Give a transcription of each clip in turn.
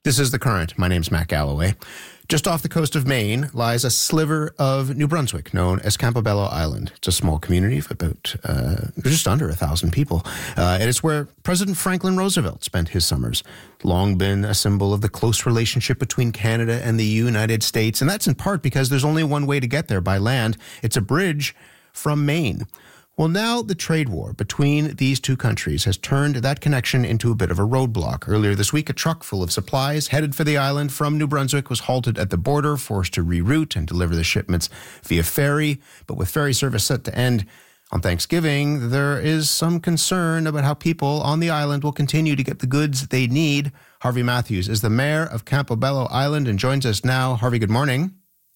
This is The Current. My name's Matt Galloway. Just off the coast of Maine lies a sliver of New Brunswick known as Campobello Island. It's a small community of about just under 1,000 people. And it's where President Franklin Roosevelt spent his summers. Long been a symbol of the close relationship between Canada and the United States. And that's in part because there's only one way to get there, by land. It's a bridge from Maine. Well, now the trade war between these two countries has turned that connection into a bit of a roadblock. Earlier this week, a truck full of supplies headed for the island from New Brunswick was halted at the border, forced to reroute and deliver the shipments via ferry. But with ferry service set to end on Thanksgiving, there is some concern about how people on the island will continue to get the goods they need. Harvey Matthews is the mayor of Campobello Island and joins us now. Harvey, good morning.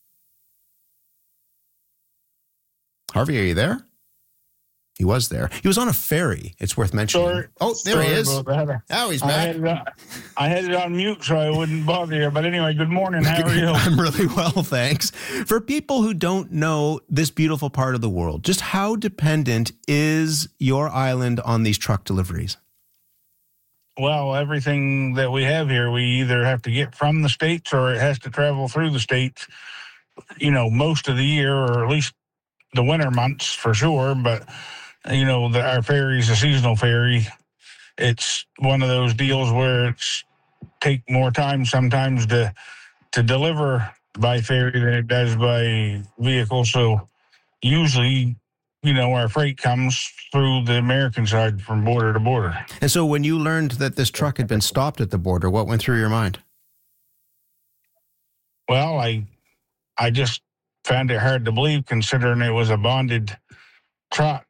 Harvey, are you there? He was there. He was on a ferry. It's worth mentioning. There he is. Oh, he's back. I had it on mute so I wouldn't bother you. But anyway, good morning. How are you? I'm really well, thanks. For people who don't know this beautiful part of the world, just how dependent is your island on these truck deliveries? Well, everything that we have here, we either have to get from the States or it has to travel through the States, most of the year, or at least the winter months for sure. But our ferry is a seasonal ferry. It's one of those deals where it's take more time sometimes to deliver by ferry than it does by vehicle. So usually, our freight comes through the American side from border to border. And so when you learned that this truck had been stopped at the border, what went through your mind? Well, I just found it hard to believe, considering it was a bonded truck.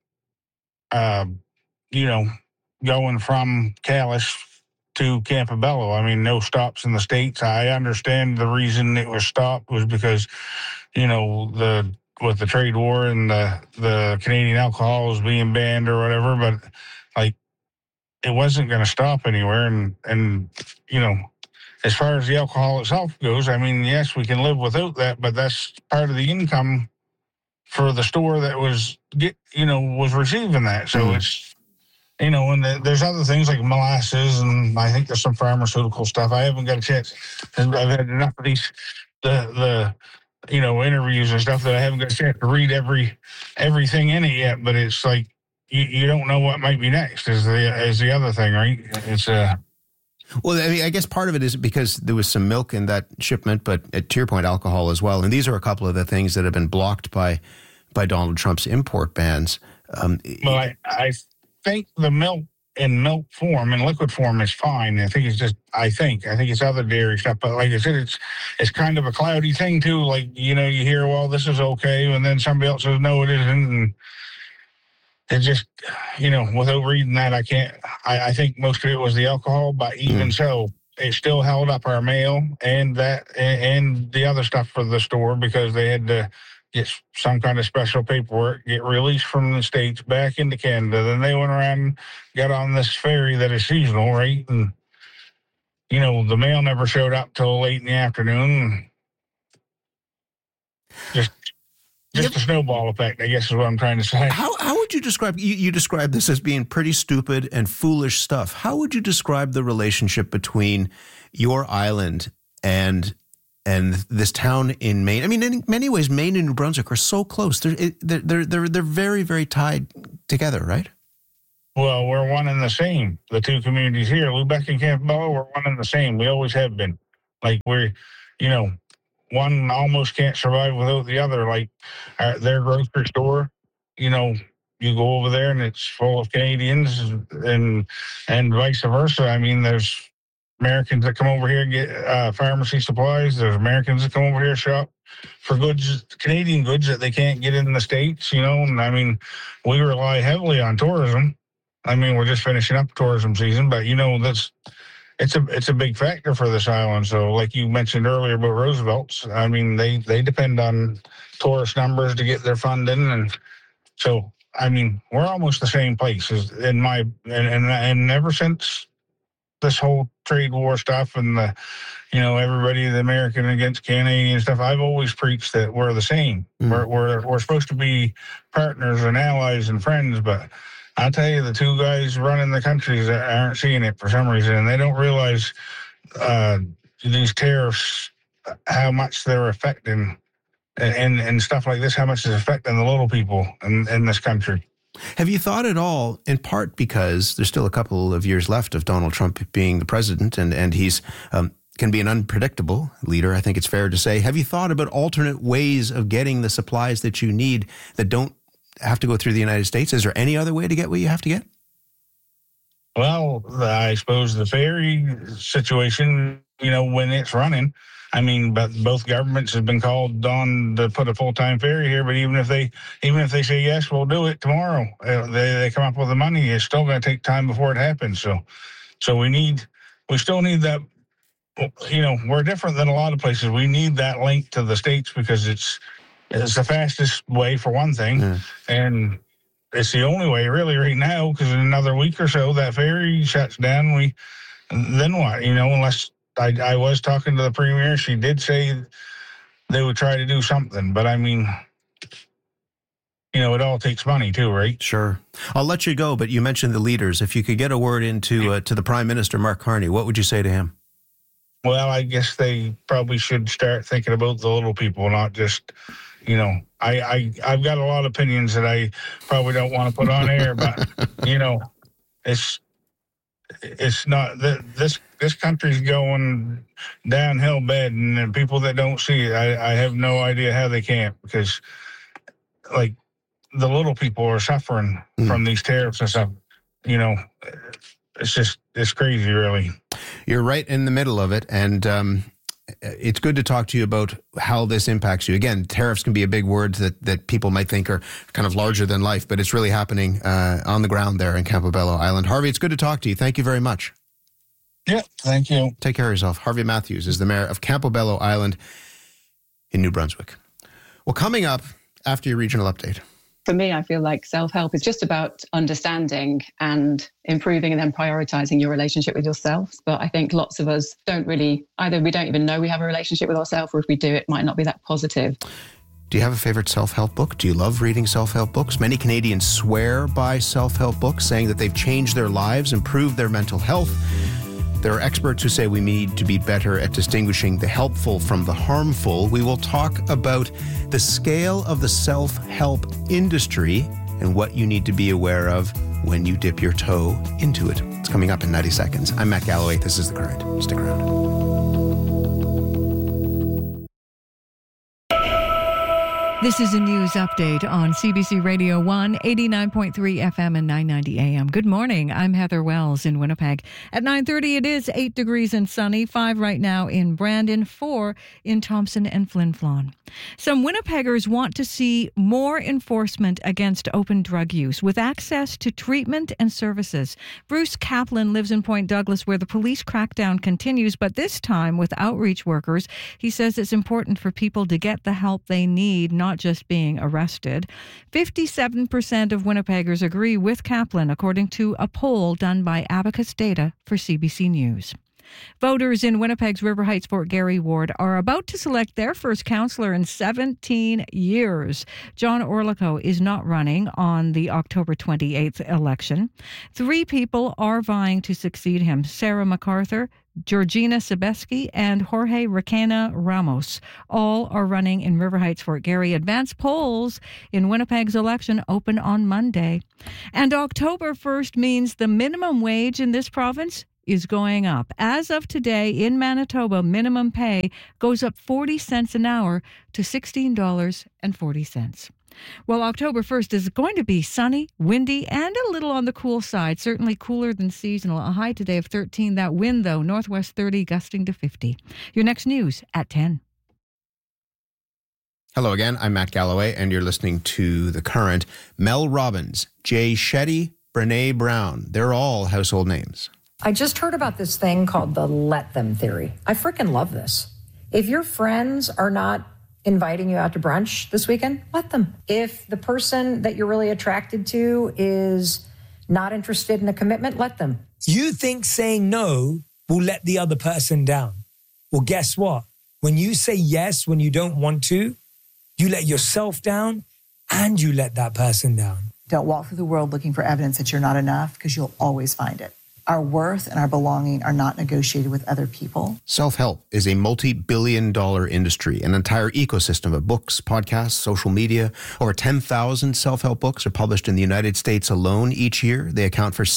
Going from Calais to Campobello. I mean, no stops in the States. I understand the reason it was stopped was because, with the trade war and the Canadian alcohol was being banned or whatever, but it wasn't going to stop anywhere. And as far as the alcohol itself goes, I mean, yes, we can live without that, but that's part of the income for the store that was receiving that. So it's, and there's other things like molasses, and I think there's some pharmaceutical stuff. I haven't got a chance, and I've had enough of these, the interviews and stuff that I haven't got a chance to read everything in it yet, but it's like, you don't know what might be next is the other thing, right? It's Well, I mean, I guess part of it is because there was some milk in that shipment, but to your point, alcohol as well. And these are a couple of the things that have been blocked by Donald Trump's import bans. Well, I think the milk in milk form and liquid form is fine. I think it's other dairy stuff. But like I said, it's kind of a cloudy thing too. Like, you hear, well, this is okay. And then somebody else says, no, it isn't. And it just, without reading that, I think most of it was the alcohol, but even so, it still held up our mail and the other stuff for the store because they had to get some kind of special paperwork, get released from the States back into Canada. Then they went around and got on this ferry that is seasonal, right? And, the mail never showed up till late in the afternoon. Just a snowball effect, I guess is what I'm trying to say. How would you describe, you describe this as being pretty stupid and foolish stuff. How would you describe the relationship between your island and this town in Maine? I mean, in many ways, Maine and New Brunswick are so close. They're very, very tied together, right? Well, we're one and the same. The two communities here, Lubec and Campobello, we're one and the same. We always have been. Like we're, one almost can't survive without the other. Like their grocery store, you go over there and it's full of Canadians and vice versa. I mean, there's Americans that come over here and get pharmacy supplies. There's Americans that come over here shop for goods, Canadian goods that they can't get in the States, And I mean, we rely heavily on tourism. I mean, we're just finishing up tourism season, but it's a big factor for this island. So like you mentioned earlier about Roosevelt's, I mean, they depend on tourist numbers to get their funding. And so, I mean, we're almost the same place and ever since this whole trade war stuff and everybody, the American against Canadian stuff, I've always preached that we're the same. We're supposed to be partners and allies and friends, but I'll tell you, the two guys running the countries aren't seeing it for some reason, and they don't realize these tariffs, how much they're affecting and stuff like this, how much it's affecting the little people in this country. Have you thought at all, in part because there's still a couple of years left of Donald Trump being the president, and he's can be an unpredictable leader, I think it's fair to say. Have you thought about alternate ways of getting the supplies that you need that don't have to go through the United States? Is there any other way to get what you have to get? Well, I suppose the ferry situation, when it's running, but both governments have been called on to put a full-time ferry here. But even if they say yes, we'll do it tomorrow, they come up with the money. It's still going to take time before it happens. So we still need that. We're different than a lot of places. We need that link to the States because it's the fastest way for one thing, and it's the only way really right now. Because in another week or so, that ferry shuts down. Then what? Unless I was talking to the premier, she did say they would try to do something, but it all takes money too, right? Sure. I'll let you go, but you mentioned the leaders. If you could get a word into to the Prime Minister, Mark Carney, what would you say to him? Well, I guess they probably should start thinking about the little people, not just, I've got a lot of opinions that I probably don't want to put on air, but, it's not this country's going downhill bad, and the people that don't see it, I have no idea how they can't, because like the little people are suffering from these tariffs and stuff. It's crazy, really. You're right in the middle of it, and it's good to talk to you about how this impacts you. Again, tariffs can be a big word that people might think are kind of larger than life, but it's really happening on the ground there in Campobello Island. Harvey, it's good to talk to you. Thank you very much. Yeah, thank you. Take care of yourself. Harvey Matthews is the mayor of Campobello Island in New Brunswick. Well, coming up after your regional update. For me, I feel like self-help is just about understanding and improving and then prioritizing your relationship with yourself. But I think lots of us don't really, either we don't even know we have a relationship with ourselves, or if we do, it might not be that positive. Do you have a favorite self-help book? Do you love reading self-help books? Many Canadians swear by self-help books, saying that they've changed their lives, improved their mental health. There are experts who say we need to be better at distinguishing the helpful from the harmful. We will talk about the scale of the self-help industry and what you need to be aware of when you dip your toe into it. It's coming up in 90 seconds. I'm Matt Galloway. This is The Current. Stick around. This is a news update on CBC Radio 1, 89.3 FM and 990 AM. Good morning. I'm Heather Wells in Winnipeg. At 9:30, it is 8 degrees and sunny, 5 right now in Brandon, 4 in Thompson and Flin Flon. Some Winnipeggers want to see more enforcement against open drug use with access to treatment and services. Bruce Kaplan lives in Point Douglas, where the police crackdown continues, but this time with outreach workers. He says it's important for people to get the help they need, not just being arrested. 57% of Winnipeggers agree with Kaplan, according to a poll done by Abacus Data for CBC News. Voters in Winnipeg's River Heights Fort Garry ward are about to select their first councillor in 17 years. John Orlico is not running on the October 28th election. 3 people are vying to succeed him: Sarah MacArthur, Georgina Sebeski, and Jorge Requena Ramos. All are running in River Heights Fort Garry. Advanced polls in Winnipeg's election open on Monday. And October 1st means the minimum wage in this province is going up. As of today, in Manitoba, minimum pay goes up 40 cents an hour to $16.40. Well, October 1st is going to be sunny, windy, and a little on the cool side, certainly cooler than seasonal. A high today of 13. That wind, though, northwest 30, gusting to 50. Your next news at 10. Hello again. I'm Matt Galloway, and you're listening to The Current. Mel Robbins, Jay Shetty, Brene Brown. They're all household names. I just heard about this thing called the let them theory. I freaking love this. If your friends are not inviting you out to brunch this weekend, let them. If the person that you're really attracted to is not interested in a commitment, let them. You think saying no will let the other person down. Well, guess what? When you say yes when you don't want to, you let yourself down and you let that person down. Don't walk through the world looking for evidence that you're not enough, because you'll always find it. our worth and our belonging are not negotiated with other people. Self-help is a multi-billion-dollar industry, an entire ecosystem of books, podcasts, social media. Over 10,000 self-help books are published in the United States alone each year. They account for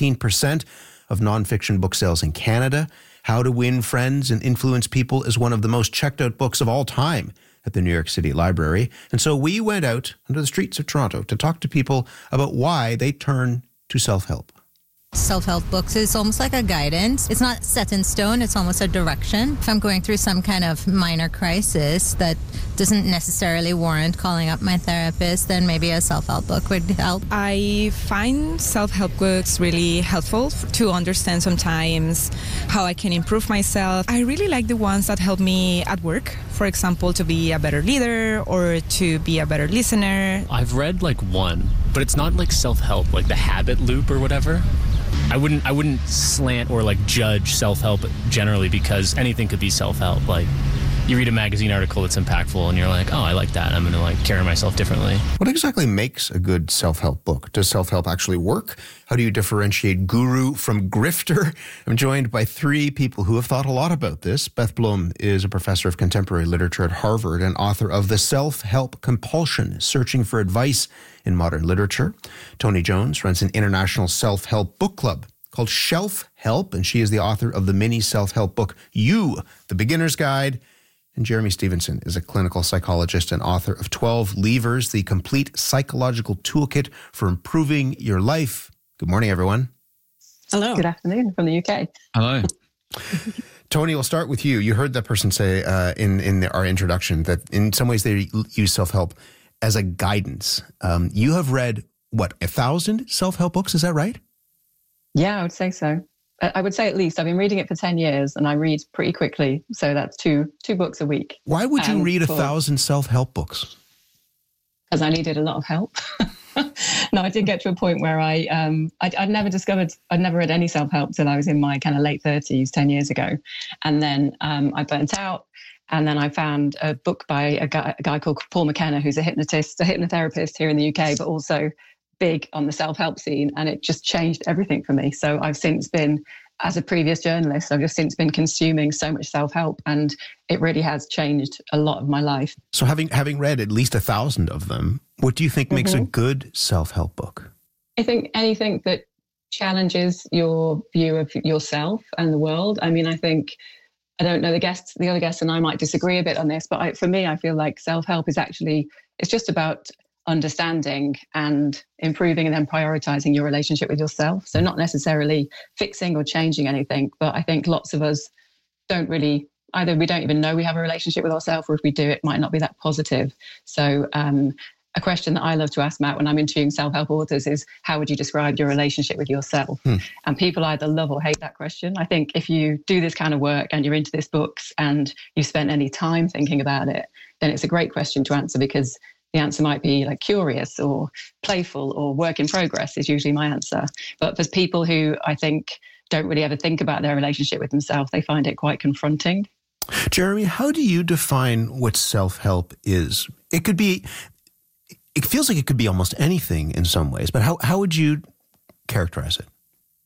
17% of nonfiction book sales in Canada. How to Win Friends and Influence People is one of the most checked out books of all time at the New York City Library. And so we went out into the streets of Toronto to talk to people about why they turn to self-help. Self-help books is almost like a guidance. It's not set in stone. It's almost a direction. If I'm going through some kind of minor crisis that doesn't necessarily warrant calling up my therapist, then maybe a self-help book would help. I find self-help books really helpful to understand sometimes how I can improve myself. I really like the ones that help me at work. For example, to be a better leader or to be a better listener. I've read like one, but it's not like self-help, like the habit loop or whatever. I wouldn't slant or like judge self-help generally, because anything could be self-help. Like you read a magazine article that's impactful and you're like, oh, I like that. I'm going to like carry myself differently. What exactly makes a good self-help book? Does self-help actually work? How do you differentiate guru from grifter? I'm joined by three people who have thought a lot about this. Beth Blum is a professor of contemporary literature at Harvard and author of The Self-Help Compulsion, Searching for Advice in Modern Literature. Toni Jones runs an international self-help book club called Shelf Help, and she is the author of the mini self-help book, You, The Beginner's Guide. And Jeremy Stevenson is a clinical psychologist and author of 12 Levers, the complete psychological toolkit for improving your life. Good morning, everyone. Hello. Good afternoon from the UK. Hello. Toni, we'll start with you. You heard that person say in our introduction that in some ways they use self-help as a guidance. You have read, 1,000 self-help books? Is that right? Yeah, I would say so. I would say at least. I've been reading it for 10 years and I read pretty quickly. So that's two books a week. Why would you read 1,000 self-help books? Because I needed a lot of help. No, I did get to a point where I'd never read any self-help till I was in my kind of late 30s, 10 years ago. And then I burnt out. And then I found a book by a guy called Paul McKenna, who's a hypnotherapist here in the UK, but also big on the self-help scene. And it just changed everything for me. So I've since been, as a previous journalist, I've just since been consuming so much self-help, and it really has changed a lot of my life. So having read at least 1,000 of them, what do you think makes a good self-help book? I think anything that challenges your view of yourself and the world. I mean, I don't know, the other guests and I might disagree a bit on this, but for me, I feel like self-help is actually, it's just about understanding and improving and then prioritizing your relationship with yourself. So not necessarily fixing or changing anything, but I think lots of us don't really, either we don't even know we have a relationship with ourselves, or if we do, it might not be that positive. So a question that I love to ask, Matt, when I'm interviewing self-help authors is, how would you describe your relationship with yourself? And people either love or hate that question. I think if you do this kind of work and you're into this books and you've spent any time thinking about it, then it's a great question to answer, because the answer might be like curious or playful or work in progress is usually my answer. But for people who I think don't really ever think about their relationship with themselves, they find it quite confronting. Jeremy, how do you define what self-help is? It feels like it could be almost anything in some ways, but how would you characterize it?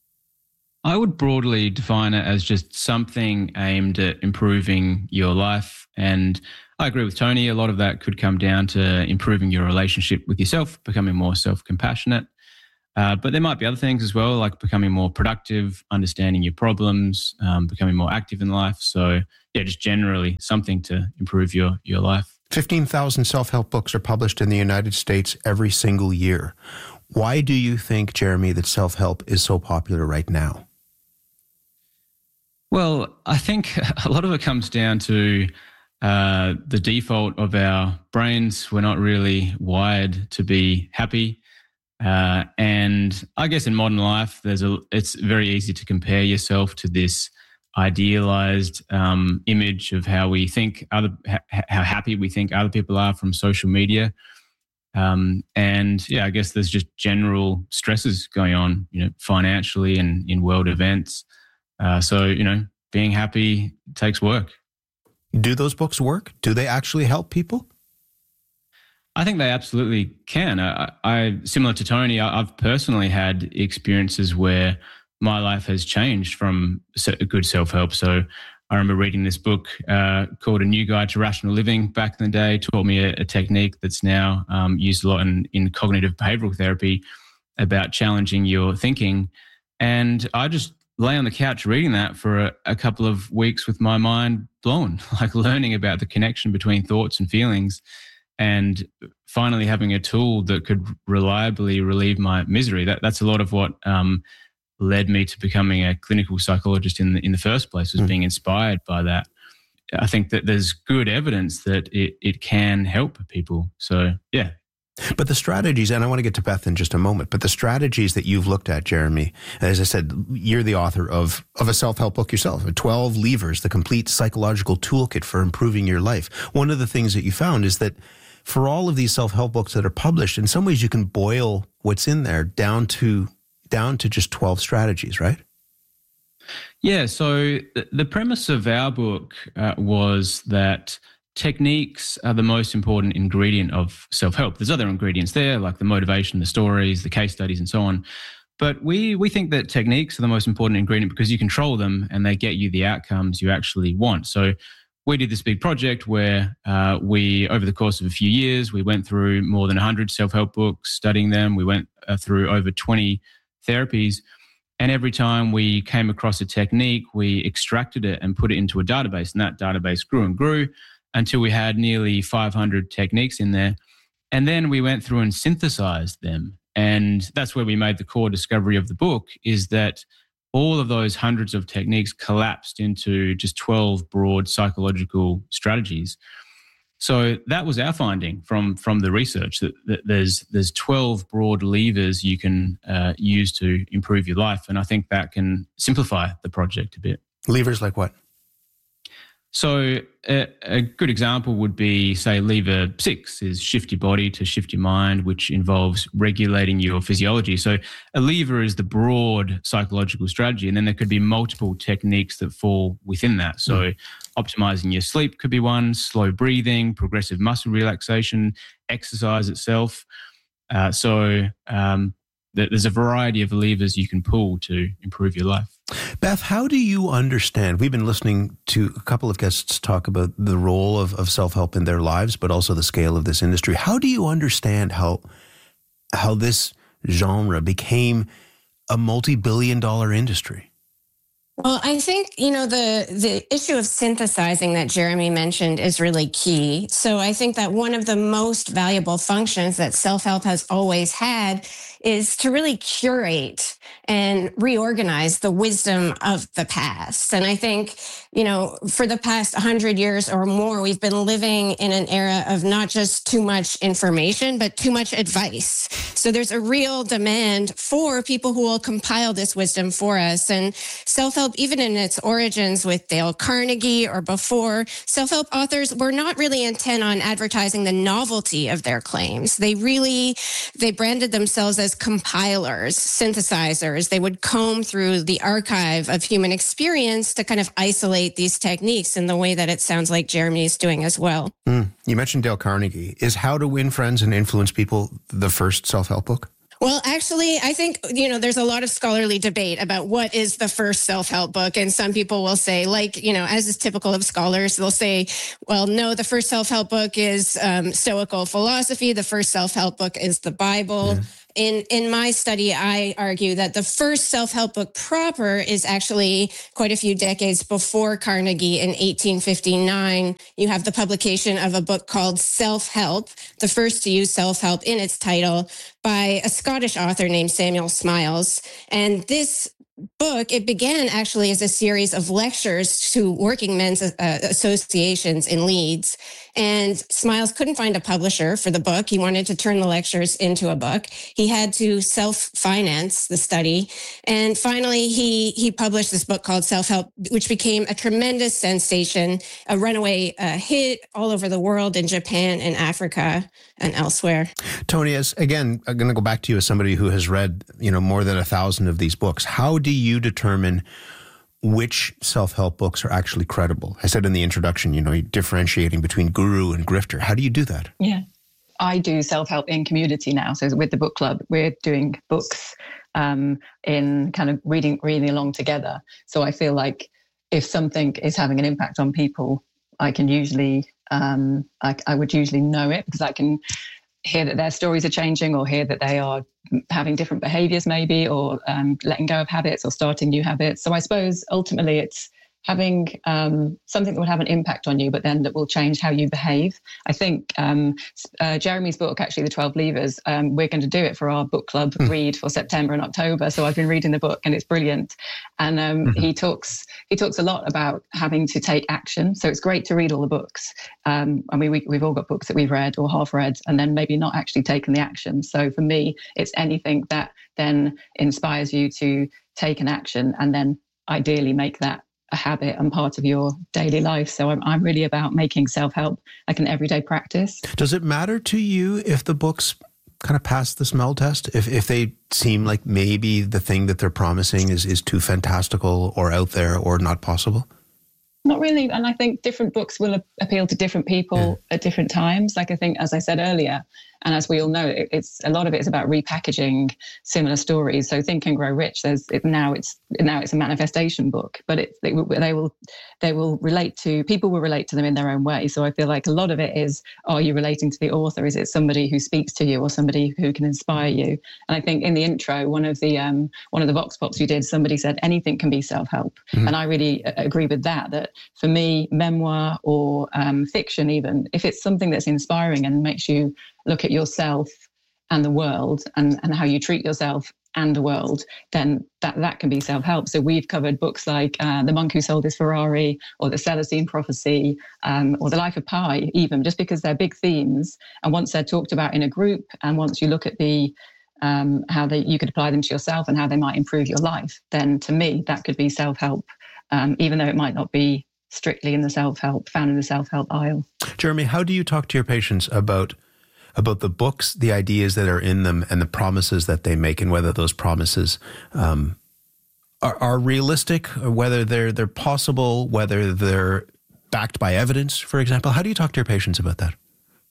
I would broadly define it as just something aimed at improving your life. And I agree with Toni. A lot of that could come down to improving your relationship with yourself, becoming more self-compassionate. But there might be other things as well, like becoming more productive, understanding your problems, becoming more active in life. So yeah, just generally something to improve your life. 15,000 self-help books are published in the United States every single year. Why do you think, Jeremy, that self-help is so popular right now? Well, I think a lot of it comes down to the default of our brains. We're not really wired to be happy. And I guess in modern life, it's very easy to compare yourself to this idealized image of how we think how happy we think other people are from social media. And yeah, I guess there's just general stresses going on, financially and in world events. So, being happy takes work. Do those books work? Do they actually help people? I think they absolutely can. I similar to Toni, I've personally had experiences where my life has changed from good self-help. So I remember reading this book called A New Guide to Rational Living back in the day. It taught me a technique that's now used a lot in cognitive behavioral therapy about challenging your thinking. And I just lay on the couch reading that for a couple of weeks with my mind blown, like learning about the connection between thoughts and feelings, and finally having a tool that could reliably relieve my misery. That's a lot of what led me to becoming a clinical psychologist in the first place, was being inspired by that. I think that there's good evidence that it can help people. So, yeah. But the strategies, and I want to get to Beth in just a moment, but the strategies that you've looked at, Jeremy, as I said, you're the author of a self-help book yourself, 12 Levers, the complete psychological toolkit for improving your life. One of the things that you found is that for all of these self-help books that are published, in some ways you can boil what's in there down to just 12 strategies, right? Yeah, so the premise of our book was that techniques are the most important ingredient of self-help. There's other ingredients there, like the motivation, the stories, the case studies, and so on. But we think that techniques are the most important ingredient because you control them and they get you the outcomes you actually want. So we did this big project where over the course of a few years, we went through more than 100 self-help books, studying them. We went through over 20 therapies. And every time we came across a technique, we extracted it and put it into a database. And that database grew and grew until we had nearly 500 techniques in there. And then we went through and synthesized them. And that's where we made the core discovery of the book, is that all of those hundreds of techniques collapsed into just 12 broad psychological strategies. So that was our finding from the research, that there's 12 broad levers you can use to improve your life. And I think that can simplify the project a bit. Levers like what? So a good example would be, say, lever 6 is shift your body to shift your mind, which involves regulating your physiology. So a lever is the broad psychological strategy, and then there could be multiple techniques that fall within that. So optimizing your sleep could be one, slow breathing, progressive muscle relaxation, exercise itself. There's a variety of levers you can pull to improve your life. Beth, how do you understand? We've been listening to a couple of guests talk about the role of self-help in their lives, but also the scale of this industry. How do you understand how this genre became a multi-billion-dollar industry? Well, I think, the issue of synthesizing that Jeremy mentioned is really key. So I think that one of the most valuable functions that self-help has always had is to really curate and reorganize the wisdom of the past. And I think, for the past 100 years or more, we've been living in an era of not just too much information, but too much advice. So there's a real demand for people who will compile this wisdom for us. And self-help, even in its origins with Dale Carnegie or before, self-help authors were not really intent on advertising the novelty of their claims. They branded themselves as compilers, synthesizers. They would comb through the archive of human experience to kind of isolate these techniques in the way that it sounds like Jeremy is doing as well. You mentioned Dale Carnegie. Is How to Win Friends and Influence People the first self-help book? Well, actually, I think, there's a lot of scholarly debate about what is the first self-help book. And some people will say, as is typical of scholars, they'll say, well, no, the first self-help book is Stoical philosophy. The first self-help book is the Bible. Yeah. In my study, I argue that the first self-help book proper is actually quite a few decades before Carnegie. In 1859, you have the publication of a book called Self-Help, the first to use self-help in its title, by a Scottish author named Samuel Smiles. And this book, it began actually as a series of lectures to working men's associations in Leeds. And Smiles couldn't find a publisher for the book. He wanted to turn the lectures into a book. He had to self-finance the study. And finally, he published this book called Self-Help, which became a tremendous sensation, a runaway hit all over the world, in Japan and Africa and elsewhere. Tony, again, I'm going to go back to you as somebody who has read, more than 1,000 of these books. How do you determine which self-help books are actually credible? I said in the introduction, you're differentiating between guru and grifter. How do you do that? Yeah. I do self-help in community now. So with the book club, we're doing books in kind of reading along together. So I feel like if something is having an impact on people, I can usually, I would usually know it, because I can hear that their stories are changing, or hear that they are having different behaviors maybe, or letting go of habits or starting new habits. So I suppose ultimately it's having something that will have an impact on you, but then that will change how you behave. I think Jeremy's book, actually, The 12 Levers, we're going to do it for our book club read for September and October. So I've been reading the book and it's brilliant. And he talks a lot about having to take action. So it's great to read all the books. I mean, we've all got books that we've read or half read and then maybe not actually taken the action. So for me, it's anything that then inspires you to take an action and then ideally make that a habit and part of your daily life. So I'm really about making self-help like an everyday practice. Does it matter to you if the books kind of pass the smell test? If they seem like maybe the thing that they're promising is too fantastical or out there or not possible? Not really. And I think different books will appeal to different people at different times. Like I think, as I said earlier, and as we all know, it's a lot of it is about repackaging similar stories. So Think and Grow Rich, now it's a manifestation book, but they will relate to, people will relate to them in their own way. So I feel like a lot of it is, are you relating to the author? Is it somebody who speaks to you or somebody who can inspire you? And I think in the intro, one of the Vox Pops you did, somebody said anything can be self-help. And I really agree with that for me, memoir or fiction even, if it's something that's inspiring and makes you look at yourself and the world and how you treat yourself and the world, then that can be self-help. So we've covered books like The Monk Who Sold His Ferrari or The Celestine Prophecy or The Life of Pi, even, just because they're big themes. And once they're talked about in a group and once you look at the how you could apply them to yourself and how they might improve your life, then to me, that could be self-help, even though it might not be strictly in the self-help, found in the self-help aisle. Jeremy, how do you talk to your patients about the books, the ideas that are in them, and the promises that they make, and whether those promises are realistic, or whether they're possible, whether they're backed by evidence, for example? How do you talk to your patients about that?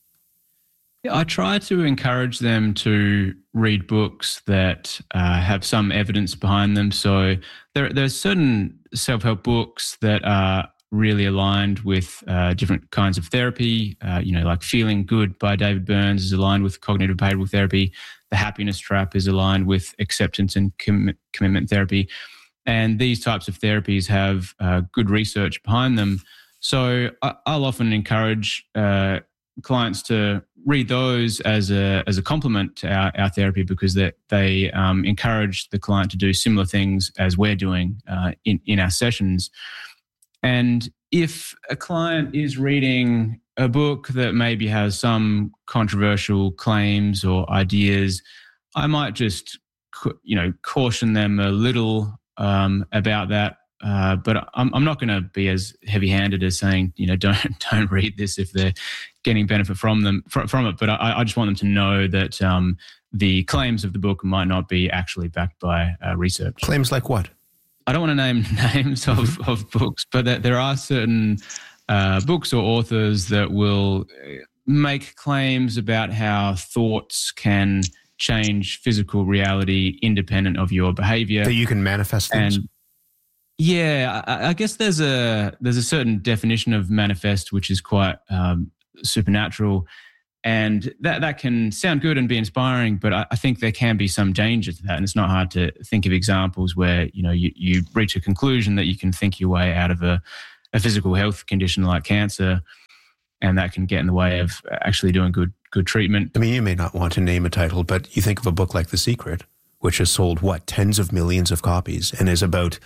I try to encourage them to read books that have some evidence behind them. So there's certain self-help books that are really aligned with different kinds of therapy. Like Feeling Good by David Burns is aligned with cognitive behavioral therapy. The Happiness Trap is aligned with acceptance and commitment therapy. And these types of therapies have good research behind them. So I'll often encourage clients to read those as a complement to our therapy, because they encourage the client to do similar things as we're doing in our sessions. And if a client is reading a book that maybe has some controversial claims or ideas, I might just, caution them a little about that. But I'm not going to be as heavy-handed as saying, don't read this if they're getting benefit from it. But I just want them to know that the claims of the book might not be actually backed by research. Claims like what? I don't want to name names of books, but there are certain books or authors that will make claims about how thoughts can change physical reality independent of your behavior. That you can manifest things? Yeah, I guess there's a certain definition of manifest which is quite supernatural, and that can sound good and be inspiring, but I think there can be some danger to that, and it's not hard to think of examples where you reach a conclusion that you can think your way out of a physical health condition like cancer, and that can get in the way of actually doing good treatment. I mean, you may not want to name a title, but you think of a book like The Secret, which has sold tens of millions of copies and is about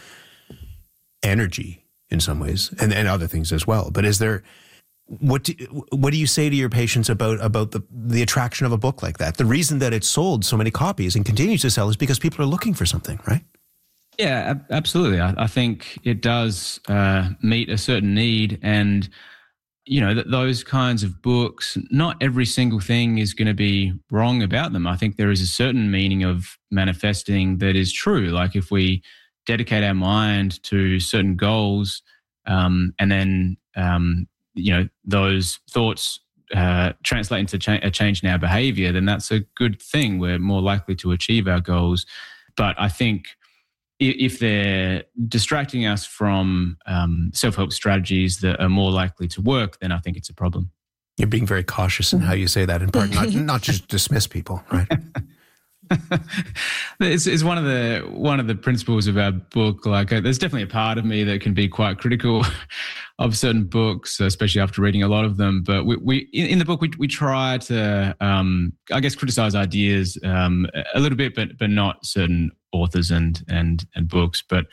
energy in some ways, and other things as well. But is there, what do you say to your patients about the attraction of a book like that? The reason that it's sold so many copies and continues to sell is because people are looking for something, right? Yeah, absolutely. I think it does meet a certain need, and those kinds of books, not every single thing is going to be wrong about them. I think there is a certain meaning of manifesting that is true. Like if we dedicate our mind to certain goals, and then those thoughts translate into a change in our behavior, then that's a good thing. We're more likely to achieve our goals. But I think if they're distracting us from self-help strategies that are more likely to work, then I think it's a problem. You're being very cautious in how you say that, in part, not just dismiss people, right? It's one of the principles of our book. Like, there's definitely a part of me that can be quite critical of certain books, especially after reading a lot of them. But we in the book we try to, I guess, criticize ideas a little bit, but not certain authors and books. But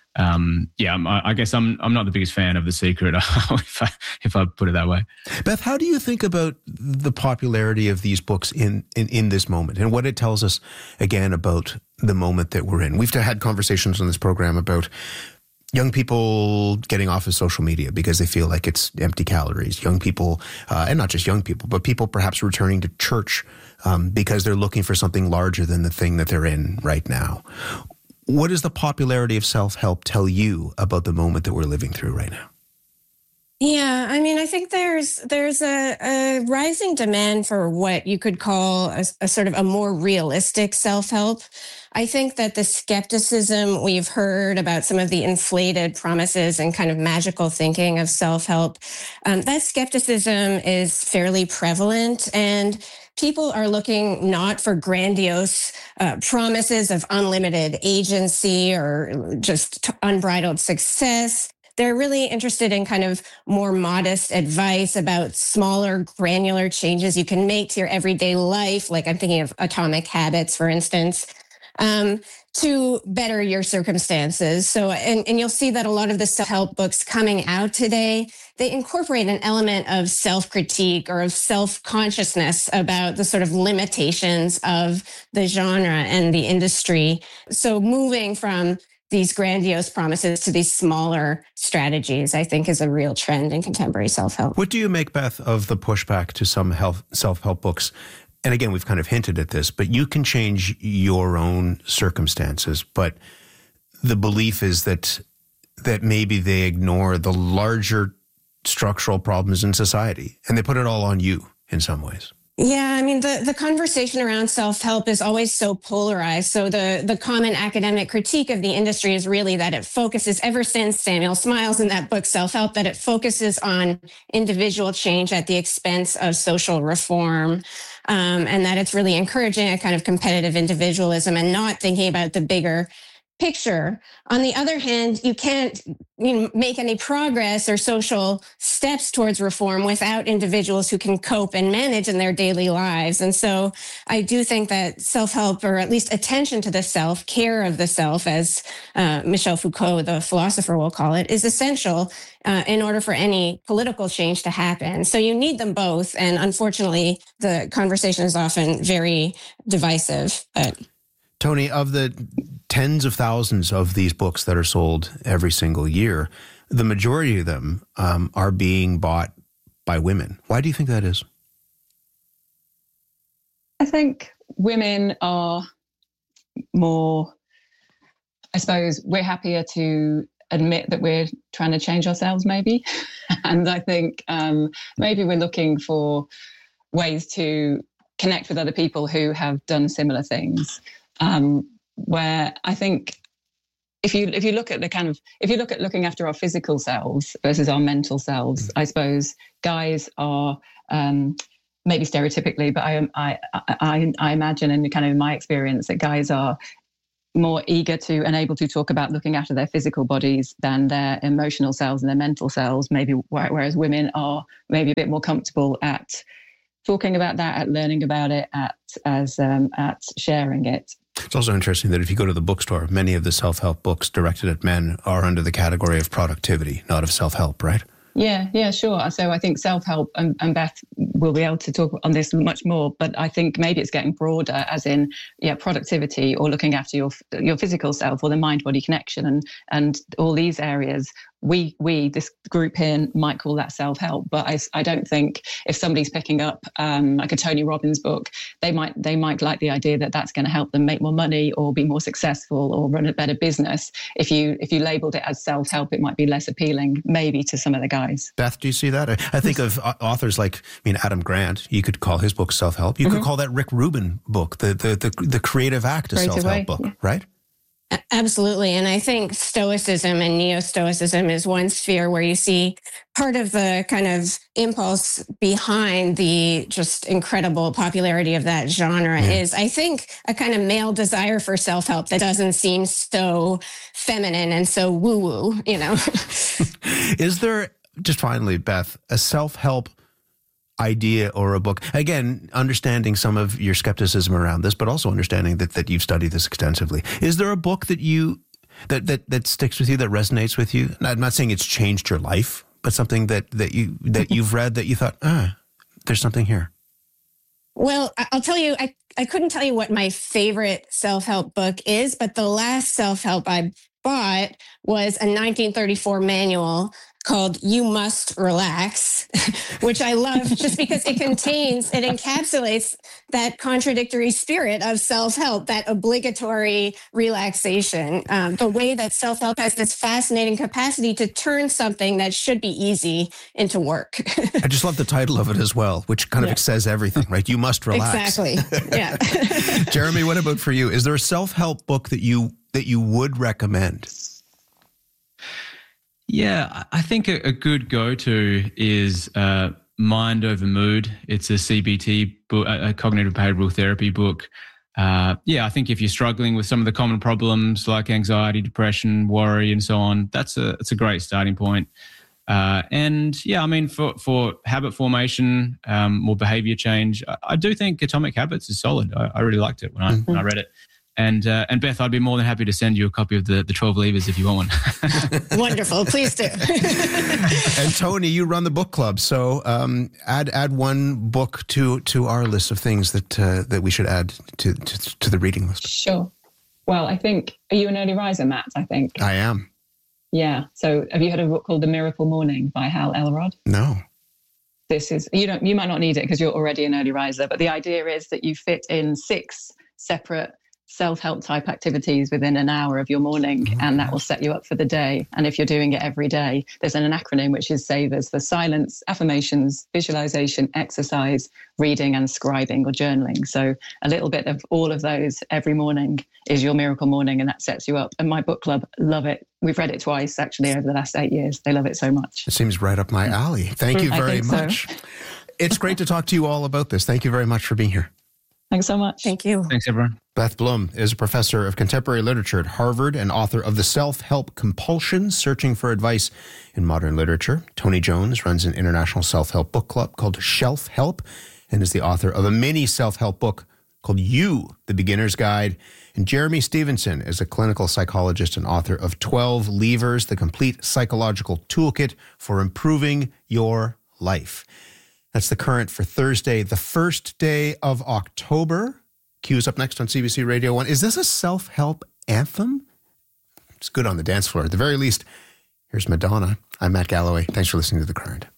I guess I'm not the biggest fan of The Secret, if I put it that way. Beth, how do you think about the popularity of these books in this moment and what it tells us, again, about the moment that we're in? We've had conversations on this program about young people getting off of social media because they feel like it's empty calories. Young people, and not just young people, but people perhaps returning to church because they're looking for something larger than the thing that they're in right now. What does the popularity of self-help tell you about the moment that we're living through right now? Yeah, I mean, I think there's a rising demand for what you could call a sort of a more realistic self-help. I think that the skepticism we've heard about some of the inflated promises and kind of magical thinking of self-help, that skepticism is fairly prevalent, and people are looking not for grandiose promises of unlimited agency or just unbridled success. They're really interested in kind of more modest advice about smaller, granular changes you can make to your everyday life. Like, I'm thinking of Atomic Habits, for instance, to better your circumstances. So, and you'll see that a lot of the self-help books coming out today, they incorporate an element of self-critique or of self-consciousness about the sort of limitations of the genre and the industry. So moving from these grandiose promises to these smaller strategies, I think, is a real trend in contemporary self-help. What do you make, Beth, of the pushback to some self-help books? And again, we've kind of hinted at this, but you can change your own circumstances. But the belief is that maybe they ignore the larger structural problems in society and they put it all on you in some ways. Yeah, I mean, the conversation around self-help is always so polarized. So the common academic critique of the industry is really that it focuses, ever since Samuel Smiles in that book, Self-Help, that it focuses on individual change at the expense of social reform, and that it's really encouraging a kind of competitive individualism and not thinking about the bigger picture. On the other hand, you can't make any progress or social steps towards reform without individuals who can cope and manage in their daily lives. And so I do think that self-help, or at least attention to the self, care of the self, as Michel Foucault, the philosopher, will call it, is essential in order for any political change to happen. So you need them both. And unfortunately, the conversation is often very divisive. But Tony, of the tens of thousands of these books that are sold every single year, the majority of them are being bought by women. Why do you think that is? I think women are more, I suppose, we're happier to admit that we're trying to change ourselves, maybe. And I think maybe we're looking for ways to connect with other people who have done similar things. Where I think if you look at looking after our physical selves versus our mental selves, I suppose guys are maybe stereotypically, but I imagine in kind of in my experience that guys are more eager to and able to talk about looking after their physical bodies than their emotional selves and their mental selves, maybe, whereas women are maybe a bit more comfortable at talking about that, at learning about it, at sharing it. It's also interesting that if you go to the bookstore, many of the self-help books directed at men are under the category of productivity, not of self-help, right? Yeah, sure. So I think self-help, and Beth will be able to talk on this much more, but I think maybe it's getting broader, as in, productivity or looking after your physical self or the mind-body connection and all these areas. We this group here might call that self-help, but I don't think if somebody's picking up like a Tony Robbins book, they might like the idea that that's going to help them make more money or be more successful or run a better business. If you labeled it as self-help, it might be less appealing maybe to some of the guys. Beth, do you see that? I think of authors like, Adam Grant. You could call his book self-help. You could call that Rick Rubin book, the Creative Act, a self-help book, right? Absolutely. And I think Stoicism and Neo-Stoicism is one sphere where you see part of the kind of impulse behind the just incredible popularity of that genre is, I think, a kind of male desire for self-help that doesn't seem so feminine and so woo-woo, you know. Is there, just finally, Beth, a self-help idea or a book, again, understanding some of your skepticism around this, but also understanding that you've studied this extensively. Is there a book that you that sticks with you, that resonates with you? I'm not saying it's changed your life, but something that you've read that you thought, there's something here. Well, I'll tell you, I couldn't tell you what my favorite self-help book is, but the last self-help I bought was a 1934 manual called You Must Relax, which I love just because it encapsulates that contradictory spirit of self-help, that obligatory relaxation, the way that self-help has this fascinating capacity to turn something that should be easy into work. I just love the title of it as well, which kind of says everything, right? You must relax. Exactly. Yeah. Jeremy, what about for you? Is there a self-help book that you would recommend? Yeah, I think a good go-to is Mind Over Mood. It's a CBT book, a cognitive behavioral therapy book. I think if you're struggling with some of the common problems like anxiety, depression, worry, and so on, it's a great starting point. For habit formation, more behavior change, I do think Atomic Habits is solid. I really liked it when I read it. And Beth, I'd be more than happy to send you a copy of the 12 Levers if you want one. Wonderful. Please do. And Tony, you run the book club. So add one book to our list of things that we should add to the reading list. Sure. Well, I think, are you an early riser, Matt? I think. I am. Yeah. So have you heard of a book called The Miracle Morning by Hal Elrod? No. This is, you might not need it because you're already an early riser, but the idea is that you fit in 6 separate self-help type activities within an hour of your morning, and that will set you up for the day. And if you're doing it every day, there's an acronym which is SAVERS for silence, affirmations, visualization, exercise, reading, and scribing or journaling. So a little bit of all of those every morning is your miracle morning, and that sets you up. And my book club love it. We've read it twice actually over the last 8 years. They love it so much. It seems right up my alley. Thank you very much. So. It's great to talk to you all about this. Thank you very much for being here. Thanks so much. Thank you. Thanks, everyone. Beth Blum is a professor of contemporary literature at Harvard and author of The Self-Help Compulsion, Searching for Advice in Modern Literature. Tony Jones runs an international self-help book club called Shelf Help and is the author of a mini self-help book called You, The Beginner's Guide. And Jeremy Stevenson is a clinical psychologist and author of 12 Levers, the complete psychological toolkit for improving your life. That's the current for Thursday, the first day of October. Cue's up next on CBC Radio 1. Is this a self-help anthem? It's good on the dance floor. At the very least, here's Madonna. I'm Matt Galloway. Thanks for listening to The Current.